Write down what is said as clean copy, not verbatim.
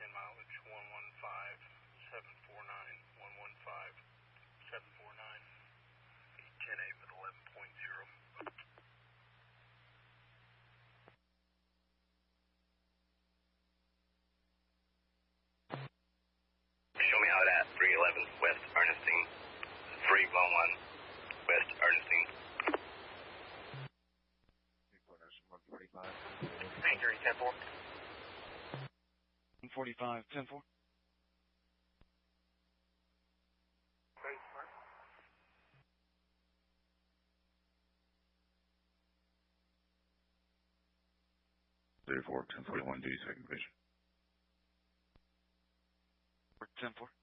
mileage 115749, 115749, 10A with 11.0. Show me how it at 311 West Ernestine, 311 West Ernestine. 145. Angry 10-4. 145, 10-4. Three 4 1041 do second vision. 10-4.